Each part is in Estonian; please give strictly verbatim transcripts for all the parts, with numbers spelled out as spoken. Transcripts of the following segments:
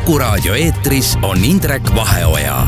Kuku raadio eetris on Indrek Vaheoja.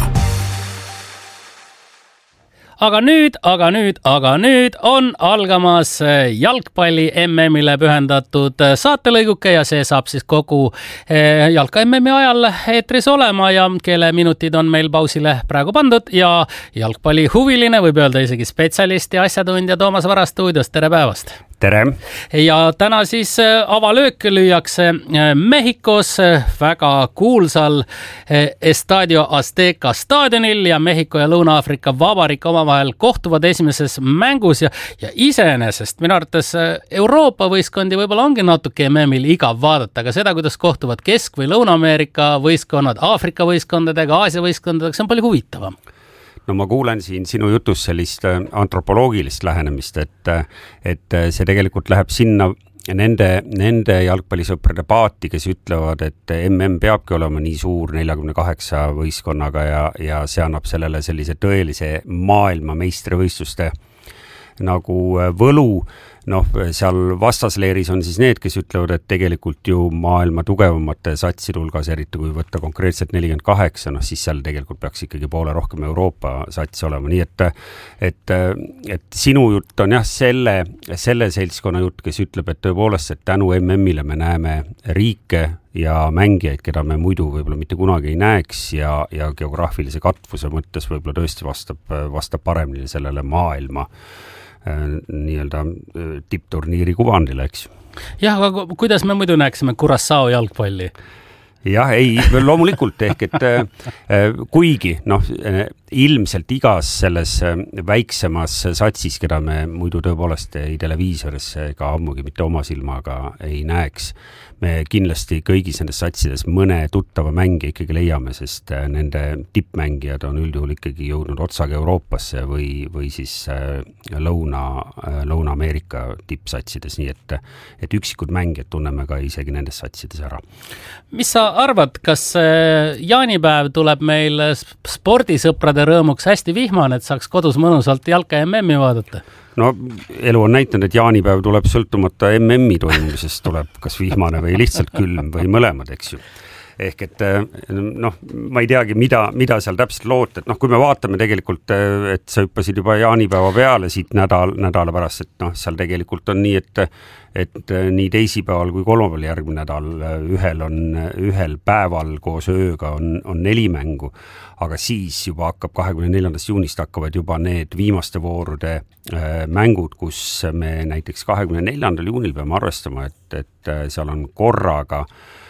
Aga nüüd, aga nüüd, aga nüüd on algamas jalgpalli M M-ile pühendatud saatelõiguke ja see saab siis kogu jalka M M-i ajal eetris olema ja kelle minutid on meil pausile praegu pandud ja jalgpalli huviline, võib öelda isegi spetsialist ja asjatundja Toomas Vara stuudios. Tere päevast! Tere! Ja täna siis avalöök lüüakse Mehhikos väga kuulsal Estadio Azteca staadionil ja Mehhiko ja Lõuna-Aafrika Vabariik omavahel kohtuvad esimeses mängus ja, ja iseenesest minu arvates Euroopa võistkondi võib-olla ongi natuke M M-il igav vaadata, aga seda, kuidas kohtuvad Kesk- või Lõuna-Ameerika võistkonnad Aafrika võistkondadega, Aasia võistkondadega, see on palju huvitavam. No ma kuulen siin sinu jutus sellist antropoloogilist lähenemist, et, et see tegelikult läheb sinna nende, nende jalgpallisõprade paati, kes ütlevad, et M M peabki olema nii suur neljakümne kaheksa võistkonnaga ja, ja see annab sellele sellise tõelise maailma meistrivõistluste nagu võlu. Noh, seal vastasleeris on siis need, kes ütlevad, et tegelikult ju maailma tugevamate satside hulgas, eriti kui võtta konkreetselt nelikümmend kaheksa, noh siis seal tegelikult peaks ikkagi poole rohkem Euroopa sats olema. Nii et, et, et sinu jutt on jah selle, selle seltskonna jutt, kes ütleb, et tõepoolest, et tänu M M-ile me näeme riike ja mängijaid, keda me muidu võib-olla mitte kunagi ei näeks ja, ja geograafilise katvuse mõttes võib-olla tõesti vastab, vastab paremini sellele maailma nii-öelda tippturniiri kuvandile, eks. Jah, aga kuidas me muidu näeksime Curaçao jalgpalli? Jah, ei, loomulikult ehk, et kuigi noh, ilmselt igas selles väiksemas satsis, keda me muidu tõepoolest ei televiisoris ega ammugi mitte oma silmaga ei näeks, me kindlasti kõigis nendes satsides mõne tuttava mängi ikkagi leiame, sest nende tippmängijad on üldjuhul ikkagi jõudnud otsaga Euroopasse või, või siis Lõuna, Lõuna-Ameerika tippsatsides, nii et, et üksikud mängijad tunneme ka isegi nendes satsides ära. Mis sa arvad, kas jaanipäev tuleb meil spordisõprade rõõmuks hästi vihmane, et saaks kodus mõnusalt jalka M M-i vaadata? No elu on näitanud, et jaanipäev tuleb sõltumata M M-i toimumisest, tuleb kas vihmane või lihtsalt külm või mõlemad, eks ju. Ehk et noh, ma ei teagi, mida, mida seal täpselt loota, et noh, kui me vaatame tegelikult, et sa hüppasid juba jaanipäeva peale siit nädal, nädala pärast, et noh, seal tegelikult on nii, et, et nii teisipäeval kui kolmapäeval järgmine nädal ühel on, ühel päeval koos ööga on, on neli mängu, aga siis juba hakkab kahekümne neljandast juunist hakkavad juba need viimaste voorude äh, mängud, kus me näiteks kahekümne neljandal juunil peame arvestama, et, et seal on korraga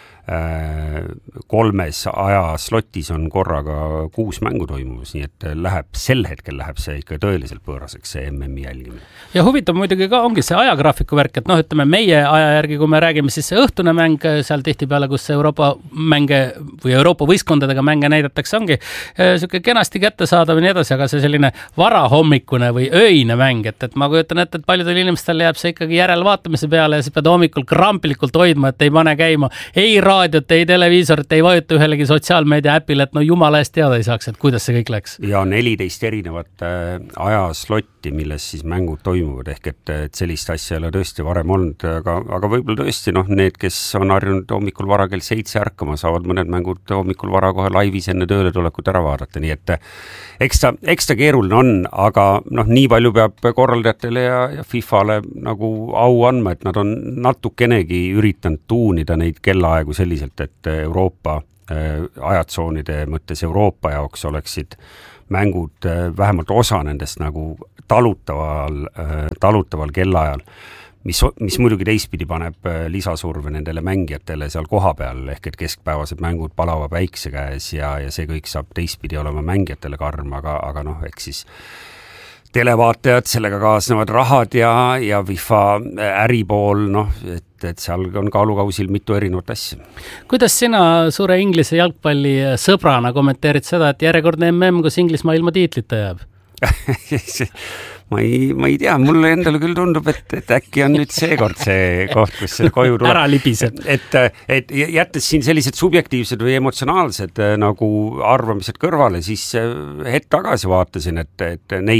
kolmes ajaslotis on korraga kuus mängu toimumas, nii et läheb, sel hetkel läheb see ikka tõeliselt pööraseks, see M M-i jälgimine. Ja huvitav muidugi ka ongi see ajagraafiku värk, et noh, ütleme meie aja järgi, kui me räägime, siis see õhtune mäng seal tihtipeale, kus Euroopa mänge või Euroopa võistkondadega mänge näidatakse, ongi selline kenasti kättesaadav ja nii edasi, aga see selline varahommikune või öine mäng, et, et ma kujutan ette, et paljudel inimestel jääb see ikkagi järelvaatamise peale ja siis pead hommikul krampilikult hoidma, et ei pane käima ei raadiot, ei televiisorit, ei vajuta ühelegi sotsiaalmeedia äpile, et no jumala eest teada ei saaks, et kuidas see kõik läks. Ja neliteist erinevat äh, ajaslotti, milles siis mängud toimuvad, ehk et, et sellist asja ei ole tõesti varem olnud, aga, aga võib-olla tõesti noh, need, kes on harjunud hommikul vara kell seitse ärkama, saavad mõned mängud hommikul vara kohe laivis enne tööle tulekut ära vaadata, nii et eks ta, eks ta keeruline on, aga noh, nii palju peab korraldajatele ja, ja FIFAle nagu au andma, et nad on natukenegi üritanud tuunida neid kellaaegu selliselt, et Euroopa äh, ajatsoonide mõttes Euroopa jaoks oleksid mängud äh, vähemalt osa nendest nagu talutaval, äh, talutaval kellaajal, mis, mis muidugi teistpidi paneb äh, lisasurve nendele mängijatele seal koha peal, ehk et keskpäevased mängud palava päikse käes ja, ja see kõik saab teistpidi olema mängijatele karm, aga, aga noh, eks siis televaatajad, sellega kaasnevad rahad ja, ja FIFA äripool, noh, et, et seal on kaalukausil mitu erinevat asja. Kuidas sina suure Inglise jalgpalli sõbrana kommenteerid seda, et järjekordne M M, kus Inglismaa ilma tiitlita jääb? ma ei, ma ei tea, mulle endale küll tundub, et, et äkki on nüüd seekord see koht, kus see koju tuleb. Ära libiseb. Et, et jättes siin sellised subjektiivsed või emotsionaalsed nagu arvamised kõrvale, siis hetk tagasi vaatasin, et, et neid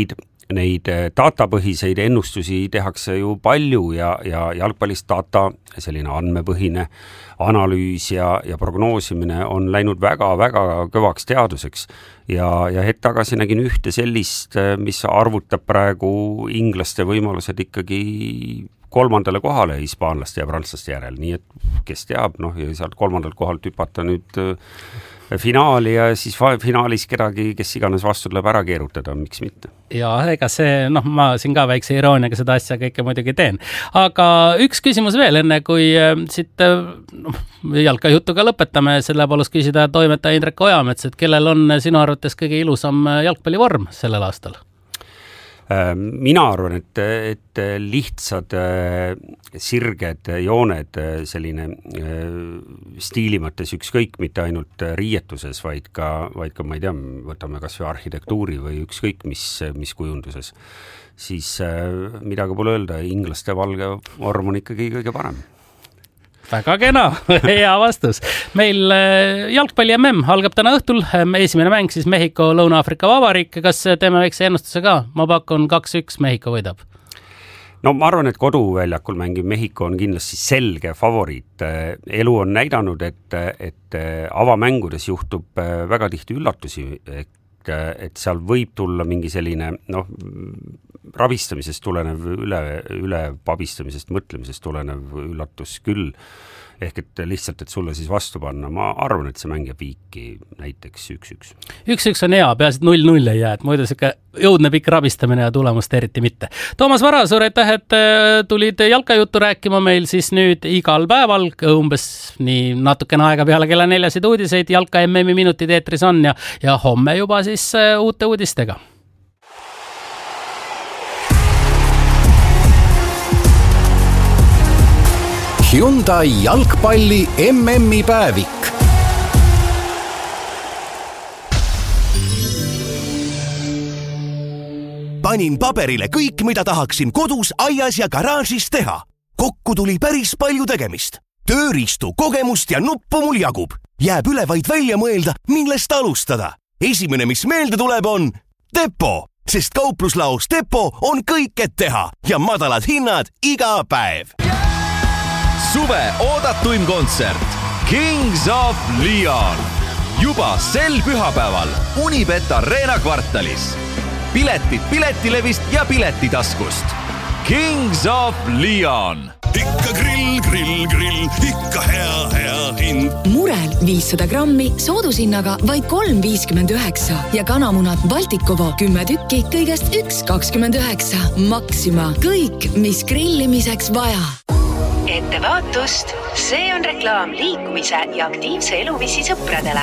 neid datapõhiseid ennustusi tehakse ju palju ja, ja jalgpallist data, selline andmepõhine analüüs ja, ja prognoosimine on läinud väga-väga kõvaks teaduseks. Ja, ja hetk tagasi nägin ühte sellist, mis arvutab praegu inglaste võimalused ikkagi kolmandale kohale hispaanlaste ja prantslaste järel, nii et kes teab, noh, ja sealt kolmandalt kohalt hüpata nüüd finaali ja siis finaalis kedagi, kes iganes vastu tuleb ära keerutada, miks mitte. Ja ega see, noh, ma siin ka väikse irooniaga seda asja kõike muidugi teen. Aga üks küsimus veel enne, kui siit no, jalkajutuga lõpetame, selle palus küsida toimetaja Indrek Ojamets, et kellel on sinu arvates kõige ilusam jalgpallivorm sellel aastal? Mina arvan, et, et lihtsad sirged jooned selline stiili mõttes ükskõik mitte ainult riietuses, vaid ka, vaid ka ma ei tea, võtame kas või arhitektuuri või ükskõik mis, mis kujunduses, siis midagi pole öelda, inglaste valge vorm on ikkagi kõige parem. Väga kena, hea vastus. Meil jalgpalli M M algab täna õhtul, esimene mäng siis Mehhiko, Lõuna-Aafrika Vabariik. Kas teeme väikse ennustuse ka? Ma pakun kaks üks Mehhiko võidab. No ma arvan, et koduväljakul mängib Mehhiko on kindlasti selge favoriit. Elu on näidanud, et, et avamängudes juhtub väga tihti üllatusi, et, et seal võib tulla mingi selline, noh, rabistamisest tulenev, üle, üle pabistamisest, mõtlemisest tulenev üllatus küll. Ehk et lihtsalt, et sulle siis vastu panna. Ma arvan, et see mäng jääb viiki näiteks üks üks. üks üks on hea, peaasi, et null null ei jää, et muidu siuke jõudne pikk rabistamine ja tulemust eriti mitte. Toomas Vara, suur aitäh, et tulid jalkajuttu rääkima meil siis nüüd igal päeval, umbes nii natukene aega peale kella neljasid uudiseid, jalka M M-i minutid eetris on ja, ja homme juba siis uute uudistega. Hyundai jalgpalli M M-i päevik. Panin paberile kõik, mida tahaksin kodus, aias ja garaažis teha. Kokku tuli päris palju tegemist. Tööriistu, kogemust ja nuppu mul jagub. Jääb üle vaid välja mõelda, millest alustada. Esimene, mis meelde tuleb, on Depo, sest kaupluslaos Depo on kõik, et teha ja madalad hinnad iga päev. Suve oodatuim kontsert Kings of Leon. Juba sel pühapäeval Unibet Arena kvartalis. Piletid Piletilevist ja Piletitaskust. Kings of Leon. Ikka grill, grill, grill, ikka hea, hea hind. Murel viissada grammi soodushinnaga vaid kolm viiskümmend üheksa ja kanamunad Baltikovo kümme tükki kõigest üks kakskümmend üheksa. Maxima, kõik, mis grillimiseks vaja. Ettevaatust, see on reklaam liikumise ja aktiivse eluviisi sõpradele.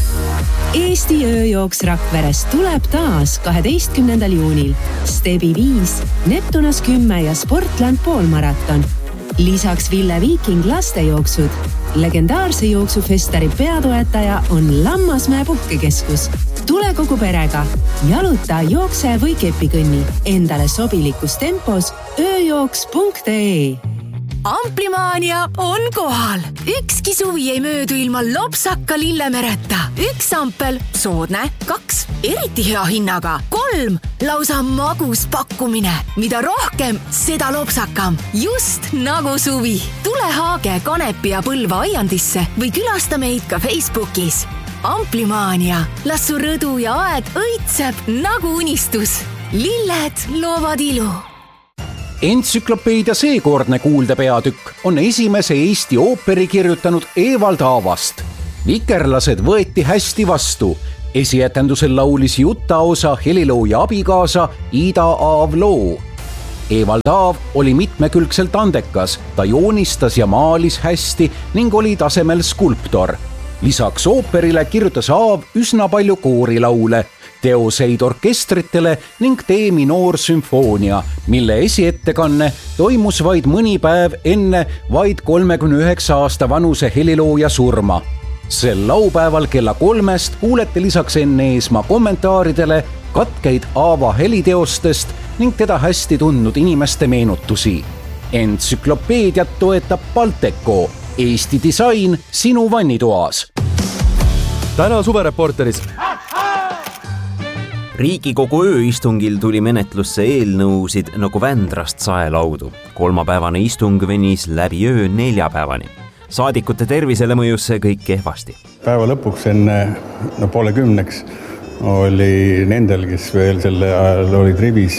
Eesti ööjooks Rakverest tuleb taas kaheteistkümnendal juunil. Stebi viis, Neptunas kümme ja Sportland poolmaraton. Lisaks Ville Viiking lastejooksud. Legendaarse jooksufestari peatoetaja on Lammasmäe puhkekeskus. Tule kogu perega. Jaluta, jookse või kepikõnni. Endale sobilikus tempos ööjooks punkt ee. Amplimaania on kohal. Ükski suvi ei möödu ilma lopsaka lillemereta. Üks ampel, soodne, kaks, eriti hea hinnaga, kolm, lausa magus pakkumine. Mida rohkem, seda lopsakam. Just nagu suvi. Tule Haage, Kanepi ja Põlva aiandisse või külasta meid ka Facebookis. Amplimaania. Las su rõdu ja aed õitseb nagu unistus. Lilled loovad ilu. Entsüklopeedia seekordne kuulde peatükk on esimese Eesti ooperi kirjutanud Evald Aavast. Vikerlased võeti hästi vastu. Esietendusel laulis Jutaosa helilooja abikaasa Ida Aav loo. Evald Aav oli mitmekülgselt andekas, ta joonistas ja maalis hästi ning oli tasemel skulptor. Lisaks ooperile kirjutas Aav üsna palju koorilaule, teoseid orkestritele ning D-minoor sümfoonia, mille esiettekanne toimus vaid mõni päev enne vaid kolmekümne üheksa aasta vanuse helilooja surma. Sel laupäeval kella kolmest kuulete lisaks Enn Eesmaa kommentaaridele katkeid Aava heliteostest ning teda hästi tundnud inimeste meenutusi. Entsüklopeediat toetab Balteco, Eesti disain sinu vannitoas. Täna suvereporteris Riigikogu ööistungil tuli menetlusse eelnõusid nagu Vändrast saelaudu. Kolmapäevane istung venis läbi öö neljapäevani. Saadikute tervisele mõjus see kõik kehvasti. Päeva lõpuks enne no, poole kümneks oli nendel, kes veel selle ajal olid rivis,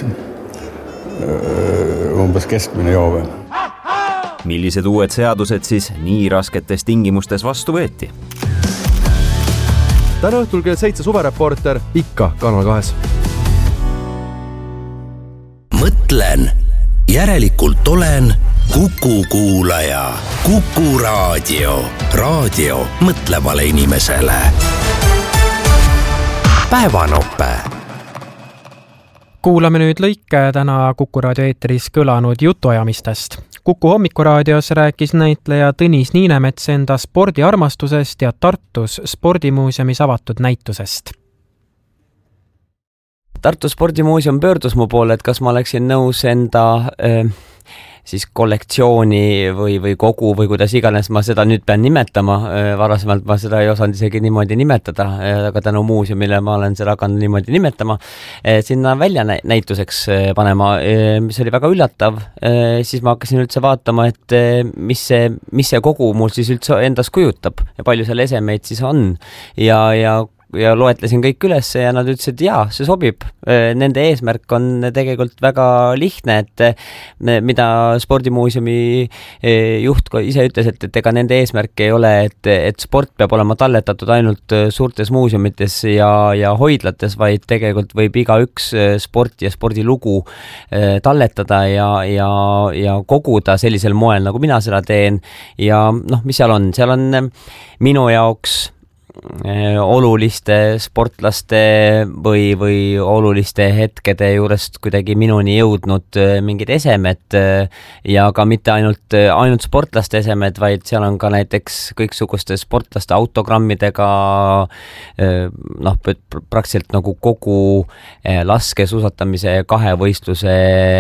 umbes keskmine joove. Millised uued seadused siis nii rasketes tingimustes vastu võeti? Täna õhtul kell seitse suvereporter ikka Kanal kahes. Mõtlen, järelikult olen Kuku kuulaja. Kuku raadio. Raadio mõtlevale inimesele. Päevanoppe. Kuulame nüüd lõike täna Kuku raadio eetris kõlanud jutuajamistest. Kuku hommikuraadios rääkis näitleja Tõnis Niinemets enda spordiarmastusest ja Tartus spordimuuseumis avatud näitusest. Tartu spordimuuseum pöördus mu poole, et kas ma oleksin nõus enda äh, siis kollektsiooni või, või kogu või kuidas iganes ma seda nüüd pean nimetama. Varasemalt ma seda ei osanud isegi niimoodi nimetada, aga tänu muuseumile ma olen seda hakanud niimoodi nimetama. Sinna välja näituseks panema, mis oli väga üllatav. Siis ma hakkasin üldse vaatama, et mis see, mis see kogu mul siis üldse endas kujutab ja palju seal esemeid siis on. Ja, ja ja loetlesin kõik üles ja nad ütlesid, et jaa, see sobib. Nende eesmärk on tegelikult väga lihtne, et mida spordimuuseumi juht ise ütles, et, et ega nende eesmärk ei ole, et, et sport peab olema talletatud ainult suurtes muuseumites ja, ja hoidlates, vaid tegelikult võib iga üks sporti ja spordilugu talletada ja, ja, ja koguda sellisel moel, nagu mina seda teen. Ja noh, mis seal on? Seal on minu jaoks oluliste sportlaste või, või oluliste hetkede juurest kuidagi minuni jõudnud mingid esemed ja ka mitte ainult, ainult sportlaste esemed, vaid seal on ka näiteks kõiksuguste sportlaste autogrammidega noh, praktiliselt nagu kogu laskesuusatamise kahevõistluse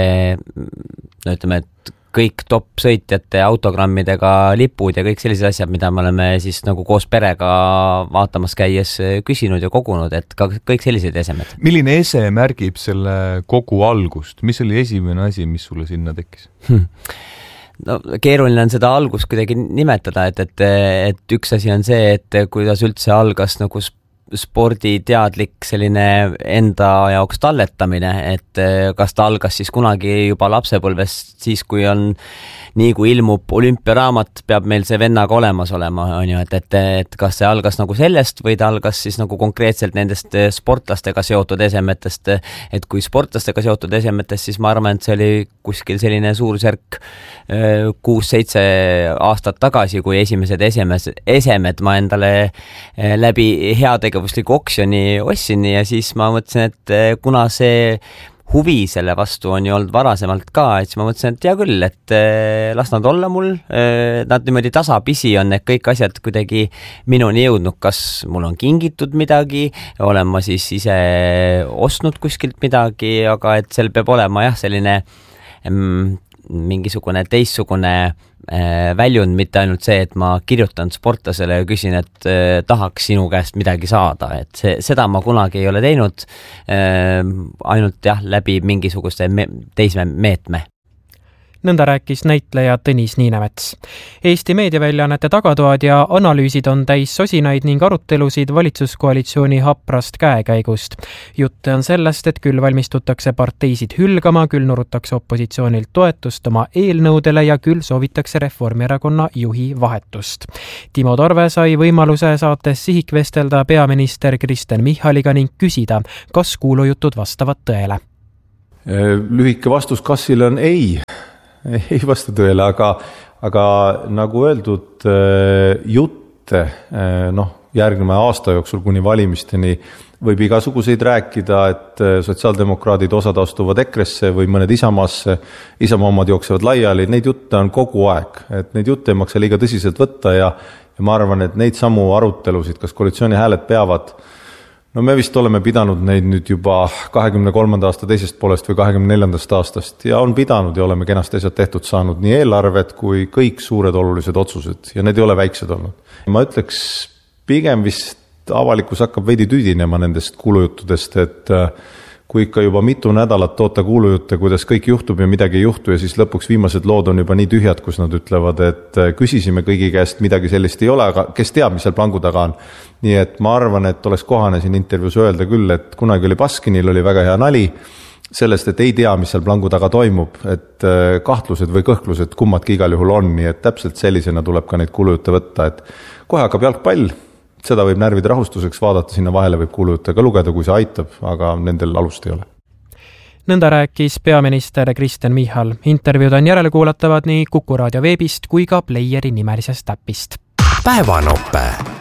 no ütleme, et kõik top sõitjate autogrammidega lipud ja kõik sellised asjad, mida me oleme siis nagu koos perega vaatamas käies küsinud ja kogunud, et ka kõik sellised esemed. Milline ese märgib selle kogu algust? Mis oli esimene asi, mis sulle sinna tekkis? Hmm. No, keeruline on seda algust kuidagi nimetada, et, et, et üks asi on see, et kuidas üldse algas nagu sporditeadlik selline enda jaoks talletamine, et kas ta algas siis kunagi juba lapsepõlvest, siis kui on nii kui ilmub olümpiaraamat, peab meil see vennaga olemas olema, on ju, et, et, et kas see algas nagu sellest või ta algas siis nagu konkreetselt nendest sportlastega seotud esemetest, et kui sportlastega seotud esemetest, siis ma arvan, et see oli kuskil selline suurusjärk kuus-seitse aastat tagasi, kui esimesed esemes, esemed ma endale läbi heategevusliku oksjoni ostsin ja siis ma mõtlesin, et kuna see huvi selle vastu on ju olnud varasemalt ka, et siis ma mõtlesin, et hea küll, et las nad olla mul, nad niimoodi tasapisi on need kõik asjad kuidagi minuni jõudnud, kas mul on kingitud midagi, olen ma siis ise ostnud kuskilt midagi, aga et seal peab olema jah, selline mm, mingisugune teistsugune äh, väljund, mitte ainult see, et ma kirjutan sportlasele ja küsin, et äh, tahaks sinu käest midagi saada, et see, seda ma kunagi ei ole teinud, äh, ainult jah, läbi mingisuguste me- teisme meetme. Nõnda rääkis näitleja Tõnis Niinemets. Eesti meediaväljaannete tagatoad ja analüüsid on täis sosinaid ning arutelusid valitsuskoalitsiooni haprast käekäigust. Jutte on sellest, et küll valmistutakse parteisid hülgama, küll nurutakse opositsioonilt toetust oma eelnõudele ja küll soovitakse Reformierakonna juhi vahetust. Timo Torve sai võimaluse saates Sihik vestelda peaminister Kristen Michaliga ning küsida, kas kuulujutud vastavad tõele. Lühike vastus kassile on ei. Ei vasta tõele, aga, aga nagu öeldud, jutte noh, järgneva aasta jooksul kuni valimisteni võib igasuguseid rääkida, et sotsiaaldemokraadid osad astuvad Ekresse või mõned Isamaasse, Isamaa omad jooksevad laiali, neid jutte on kogu aeg, et neid jutte ei maksa liiga tõsiselt võtta ja, ja ma arvan, et neid samu arutelusid, kas koalitsiooni hääled peavad, no me vist oleme pidanud neid nüüd juba kahekümne kolmanda aasta teisest poolest või kahekümne neljandast aastast ja on pidanud ja oleme kenasti asjad tehtud saanud nii eelarved kui kõik suured olulised otsused ja need ei ole väiksed olnud. Ma ütleks pigem vist avalikkus hakkab veidi tüdinema nendest kuulujuttudest, et kui ikka juba mitu nädalat toota kuulujutte, kuidas kõik juhtub ja midagi ei juhtu ja siis lõpuks viimased lood on juba nii tühjad, kus nad ütlevad, et küsisime kõigi käest, midagi sellist ei ole, aga kes teab, mis seal plangu taga on. Nii et ma arvan, et oleks kohane siin intervjuus öelda küll, et kunagi oli Baskinil oli väga hea nali sellest, et ei tea, mis seal plangu taga toimub, et kahtlused või kõhklused kummadki igal juhul on, nii et täpselt sellisena tuleb ka neid kuulujutte võtta, et kohe hakkab jalgpall, seda võib närvide rahustuseks vaadata, sinna vahele võib kuulujutte ka lugeda, kui see aitab, aga nendel alust ei ole. Nõnda rääkis peaminister Kristen Michal. Intervjuud on järelekuulatavad nii Kuku raadio veebist kui ka Playeri nimelisest äpist. Päevanope.